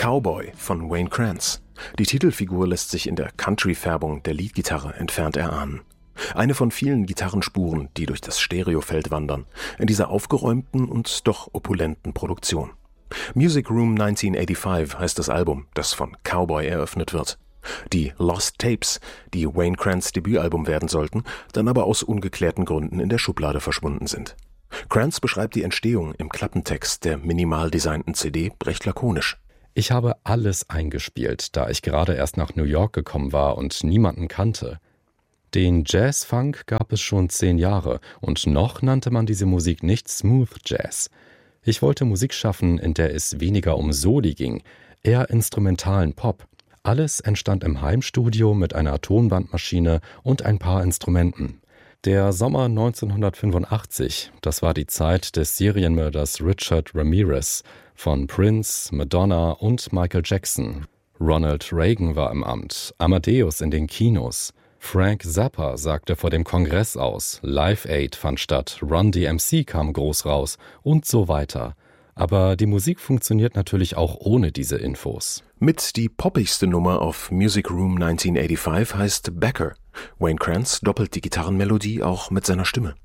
Cowboy von Wayne Krantz. Die Titelfigur lässt sich in der Country-Färbung der Leadgitarre entfernt erahnen. Eine von vielen Gitarrenspuren, die durch das Stereofeld wandern, in dieser aufgeräumten und doch opulenten Produktion. Music Room 1985 heißt das Album, das von Cowboy eröffnet wird. Die Lost Tapes, die Wayne Krantz Debütalbum werden sollten, dann aber aus ungeklärten Gründen in der Schublade verschwunden sind. Krantz beschreibt die Entstehung im Klappentext der minimal designten CD recht lakonisch. Ich habe alles eingespielt, da ich gerade erst nach New York gekommen war und niemanden kannte. Den Jazz-Funk gab es schon 10 Jahre und noch nannte man diese Musik nicht Smooth Jazz. Ich wollte Musik schaffen, in der es weniger um Soli ging, eher instrumentalen Pop. Alles entstand im Heimstudio mit einer Tonbandmaschine und ein paar Instrumenten. Der Sommer 1985, das war die Zeit des Serienmörders Richard Ramirez, von Prince, Madonna und Michael Jackson. Ronald Reagan war im Amt, Amadeus in den Kinos. Frank Zappa sagte vor dem Kongress aus, Live Aid fand statt, Run DMC kam groß raus und so weiter. Aber die Musik funktioniert natürlich auch ohne diese Infos. Mit die poppigste Nummer auf Music Room 1985 heißt Becker. Wayne Krantz doppelt die Gitarrenmelodie auch mit seiner Stimme.